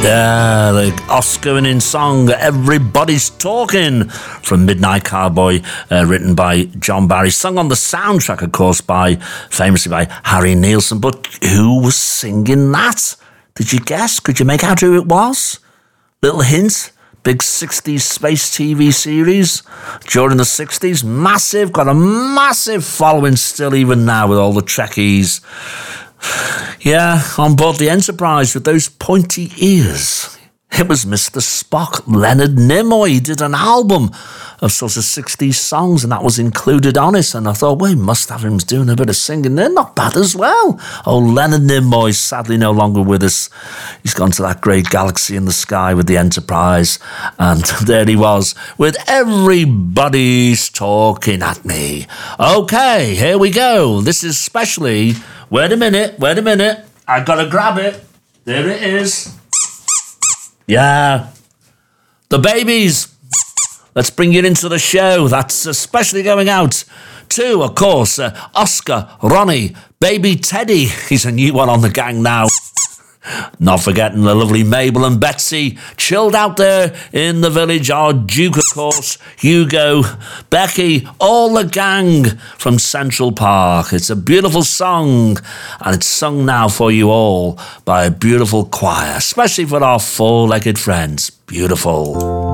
Yeah, the Oscar-winning song Everybody's Talking from Midnight Cowboy, written by John Barry, sung on the soundtrack, of course, famously by Harry Nilsson. But who was singing that? Did you guess? Could you make out who it was? Little hint. Big 60s space TV series during the 60s. Massive, got a massive following still even now with all the Trekkies. Yeah, on board the Enterprise with those pointy ears. It was Mr. Spock, Leonard Nimoy. He did an album of sort of 60s songs, and that was included on it. And I thought, well, we must have him doing a bit of singing. They're not bad as well. Oh, Leonard Nimoy, sadly no longer with us. He's gone to that great galaxy in the sky with the Enterprise. And there he was, with Everybody's Talking at Me. Okay, here we go. This is specially... Wait a minute. I gotta grab it. There it is. Yeah. The babies. Let's bring you into the show. That's especially going out to, of course, Oscar, Ronnie, baby Teddy. He's a new one on the gang now. Not forgetting the lovely Mabel and Betsy, chilled out there in the village. Our Duke, of course, Hugo, Becky, all the gang from Central Park. It's a beautiful song, and it's sung now for you all by a beautiful choir, especially for our four-legged friends. Beautiful.